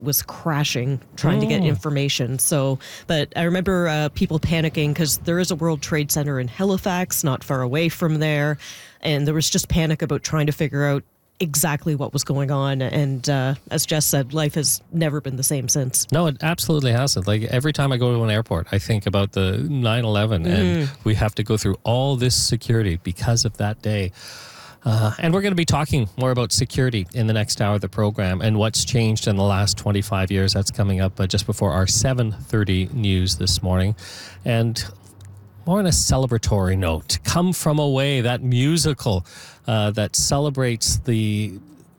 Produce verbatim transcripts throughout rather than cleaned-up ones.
was crashing trying oh. to get information. So, but I remember uh, people panicking because there is a World Trade Center in Halifax, not far away from there. And there was just panic about trying to figure out exactly what was going on. And uh, as Jess said, life has never been the same since. No, it absolutely hasn't. Like every time I go to an airport, I think about the nine eleven, mm. and we have to go through all this security because of that day. Uh, and we're going to be talking more about security in the next hour of the program and what's changed in the last twenty-five years. That's coming up uh, just before our seven thirty news this morning. And more on a celebratory note, Come From Away, that musical uh, that celebrates the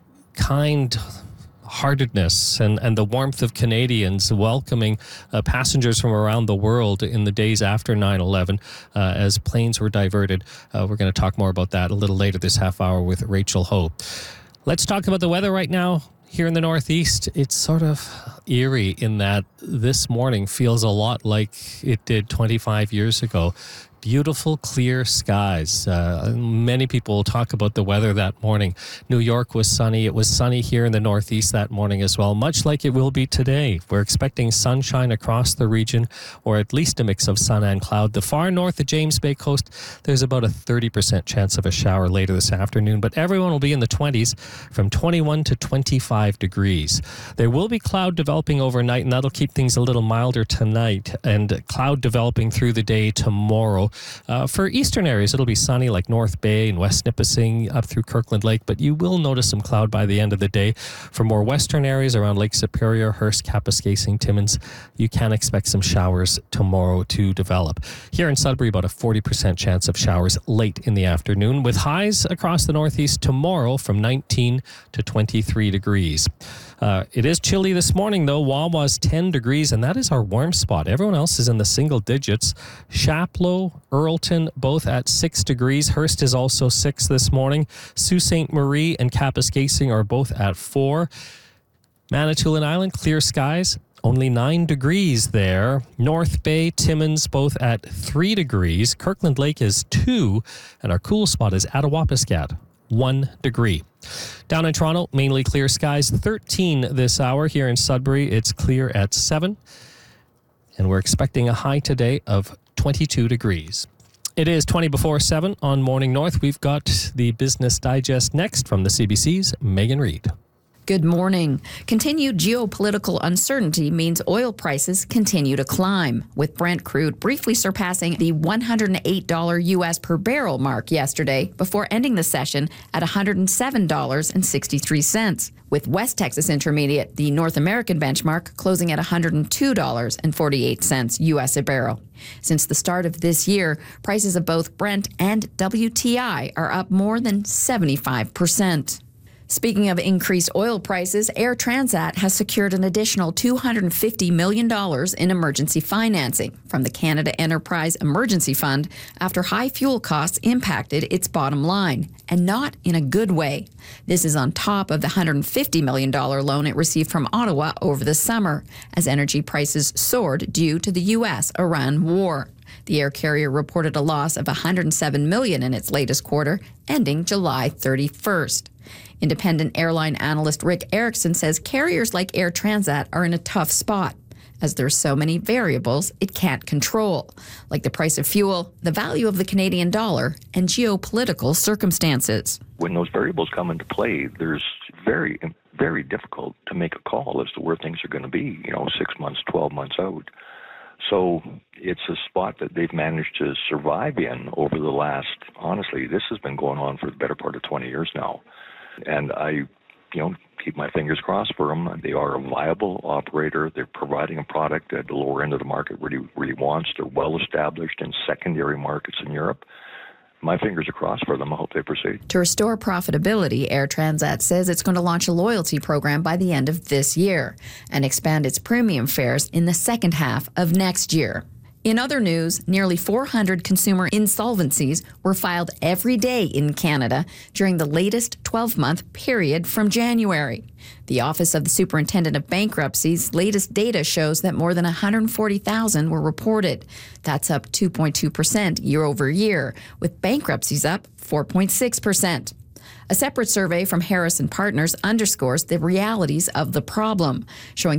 kind heartedness and, and the warmth of Canadians welcoming uh, passengers from around the world in the days after nine eleven uh, as planes were diverted. Uh, we're going to talk more about that a little later this half hour with Rachel Ho. Let's talk about the weather right now. Here in the Northeast, it's sort of eerie in that this morning feels a lot like it did twenty-five years ago. Beautiful, clear skies. Uh, many people talk about the weather that morning. New York was sunny. It was sunny here in the Northeast that morning as well, much like it will be today. We're expecting sunshine across the region, or at least a mix of sun and cloud. The far north, the James Bay coast, there's about a thirty percent chance of a shower later this afternoon, but everyone will be in the twenties, from twenty-one to twenty-five degrees. There will be cloud developing overnight, and that'll keep things a little milder tonight, and cloud developing through the day tomorrow. Uh, for eastern areas, it'll be sunny like North Bay and West Nipissing up through Kirkland Lake, but you will notice some cloud by the end of the day. For more western areas around Lake Superior, Hearst, Kapuskasing, Timmins, you can expect some showers tomorrow to develop. Here in Sudbury, about a forty percent chance of showers late in the afternoon, with highs across the Northeast tomorrow from nineteen to twenty-three degrees. Uh, it is chilly this morning, though. Wawa's ten degrees, and that is our warm spot. Everyone else is in the single digits. Chapleau, Earlton, both at six degrees. Hearst is also six this morning. Sault Ste. Marie and Kapuskasing are both at four. Manitoulin Island, clear skies. Only nine degrees there. North Bay, Timmins, both at three degrees. Kirkland Lake is two, and our cool spot is Attawapiskat, one degree. Down in Toronto, mainly clear skies, thirteen this hour. Here in Sudbury, it's clear at seven. And we're expecting a high today of twenty-two degrees. It is twenty before seven on Morning North. We've got the Business Digest next from the C B C's Megan Reid. Good morning. Continued geopolitical uncertainty means oil prices continue to climb, with Brent crude briefly surpassing the one hundred eight dollars U S per barrel mark yesterday before ending the session at one hundred seven dollars and sixty-three cents, with West Texas Intermediate, the North American benchmark, closing at one hundred two dollars and forty-eight cents U S a barrel. Since the start of this year, prices of both Brent and W T I are up more than seventy-five percent. Speaking of increased oil prices, Air Transat has secured an additional two hundred fifty million dollars in emergency financing from the Canada Enterprise Emergency Fund after high fuel costs impacted its bottom line, and not in a good way. This is on top of the one hundred fifty million dollars loan it received from Ottawa over the summer, as energy prices soared due to the U S Iran war. The air carrier reported a loss of one hundred seven million dollars in its latest quarter, ending July thirty-first. Independent airline analyst Rick Erickson says carriers like Air Transat are in a tough spot, as there's so many variables it can't control, like the price of fuel, the value of the Canadian dollar, and geopolitical circumstances. When those variables come into play, there's very, very difficult to make a call as to where things are going to be, you know, six months, twelve months out. So it's a spot that they've managed to survive in over the last, honestly, this has been going on for the better part of twenty years now. And I, you know, keep my fingers crossed for them. They are a viable operator. They're providing a product that the lower end of the market really, really wants. They're well established in secondary markets in Europe. My fingers are crossed for them. I hope they proceed. To restore profitability, Air Transat says it's going to launch a loyalty program by the end of this year and expand its premium fares in the second half of next year. In other news, nearly four hundred consumer insolvencies were filed every day in Canada during the latest twelve-month period from January. The Office of the Superintendent of Bankruptcy's latest data shows that more than one hundred forty thousand were reported. That's up two point two percent year over year, with bankruptcies up four point six percent. A separate survey from Harrison Partners underscores the realities of the problem, showing